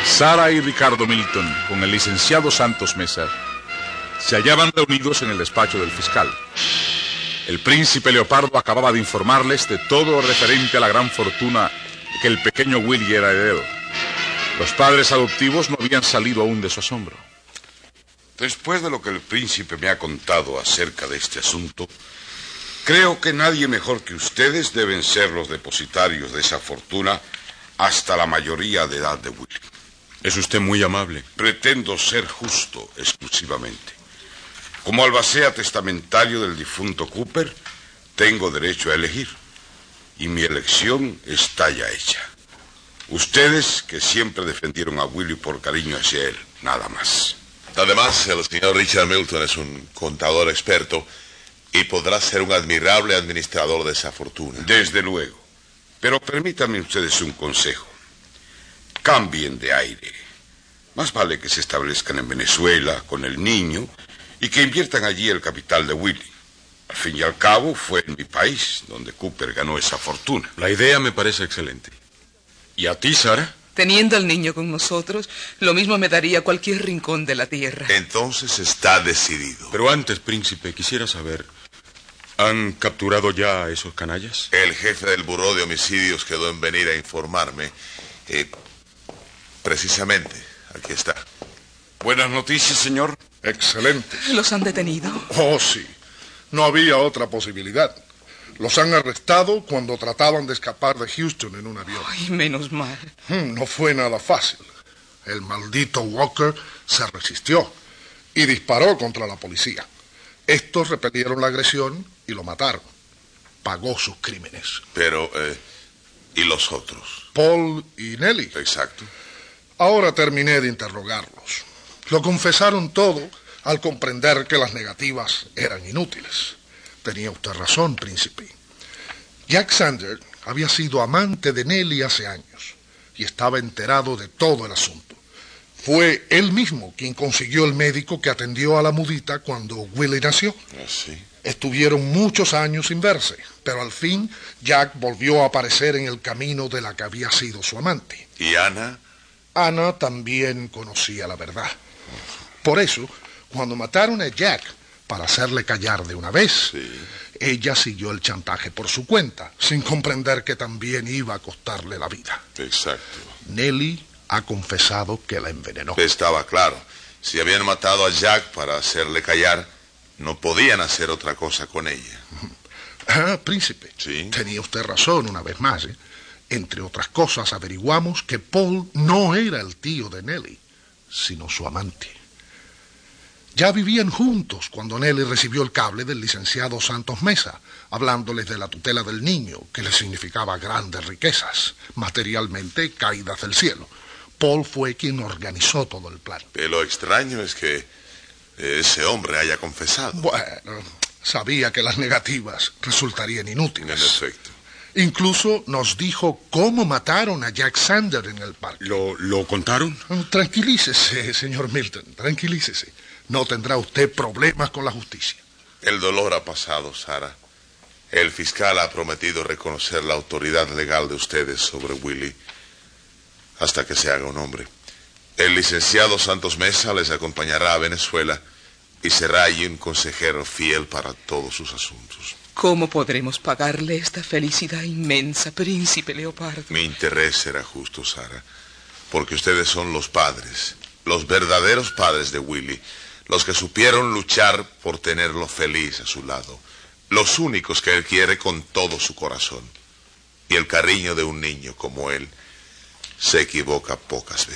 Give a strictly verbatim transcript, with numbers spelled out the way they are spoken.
Sara y Ricardo Milton, con el licenciado Santos Mesa, se hallaban reunidos en el despacho del fiscal. El príncipe Leopardo acababa de informarles de todo lo referente a la gran fortuna de que el pequeño Willy era heredero. Los padres adoptivos no habían salido aún de su asombro. Después de lo que el príncipe me ha contado acerca de este asunto, creo que nadie mejor que ustedes deben ser los depositarios de esa fortuna hasta la mayoría de edad de Willy. Es usted muy amable. Pretendo ser justo exclusivamente. Como albacea testamentario del difunto Cooper, tengo derecho a elegir. Y mi elección está ya hecha. Ustedes, que siempre defendieron a Willy por cariño hacia él, nada más. Además, el señor Richard Milton es un contador experto y podrá ser un admirable administrador de esa fortuna. Desde luego. Pero permítanme ustedes un consejo. Cambien de aire. Más vale que se establezcan en Venezuela con el niño y que inviertan allí el capital de Willy. Al fin y al cabo, fue en mi país donde Cooper ganó esa fortuna. La idea me parece excelente. ¿Y a ti, Sara? Teniendo al niño con nosotros, lo mismo me daría cualquier rincón de la tierra. Entonces está decidido. Pero antes, príncipe, quisiera saber, ¿han capturado ya a esos canallas? El jefe del buró de homicidios quedó en venir a informarme. Eh, precisamente, aquí está. Buenas noticias, señor. Excelente. ¿Los han detenido? Oh, sí. No había otra posibilidad. Los han arrestado cuando trataban de escapar de Houston en un avión. Ay, menos mal. Hmm, no fue nada fácil. El maldito Walker se resistió y disparó contra la policía. Estos repelieron la agresión y lo mataron. Pagó sus crímenes. Pero, eh, ¿y los otros? Paul y Nellie. Exacto. Ahora terminé de interrogarlos. Lo confesaron todo al comprender que las negativas eran inútiles. Tenía usted razón, príncipe. Jack Sander había sido amante de Nellie hace años y estaba enterado de todo el asunto. Fue él mismo quien consiguió el médico que atendió a la mudita cuando Willie nació. ¿Ah, sí? Estuvieron muchos años sin verse, pero al fin Jack volvió a aparecer en el camino de la que había sido su amante. ¿Y Ana? Ana también conocía la verdad. Por eso, cuando mataron a Jack para hacerle callar de una vez, sí, ella siguió el chantaje por su cuenta, sin comprender que también iba a costarle la vida. Exacto. Nellie ha confesado que la envenenó. Estaba claro. Si habían matado a Jack para hacerle callar, no podían hacer otra cosa con ella. Ah, príncipe. Sí. Tenía usted razón una vez más, ¿eh? Entre otras cosas, averiguamos que Paul no era el tío de Nellie, sino su amante. Ya vivían juntos cuando Nellie recibió el cable del licenciado Santos Mesa, hablándoles de la tutela del niño, que le significaba grandes riquezas, materialmente caídas del cielo. Paul fue quien organizó todo el plan. Pero lo extraño es que ese hombre haya confesado. Bueno, sabía que las negativas resultarían inútiles. En efecto. Incluso nos dijo cómo mataron a Jack Sander en el parque. ¿Lo, lo contaron? Tranquilícese, señor Milton, tranquilícese. No tendrá usted problemas con la justicia. El dolor ha pasado, Sara. El fiscal ha prometido reconocer la autoridad legal de ustedes sobre Willy hasta que se haga un hombre. El licenciado Santos Mesa les acompañará a Venezuela y será allí un consejero fiel para todos sus asuntos. ¿Cómo podremos pagarle esta felicidad inmensa, príncipe Leopardo? Mi interés será justo, Sara, porque ustedes son los padres, los verdaderos padres de Willy, los que supieron luchar por tenerlo feliz a su lado, los únicos que él quiere con todo su corazón. Y el cariño de un niño como él se equivoca pocas veces.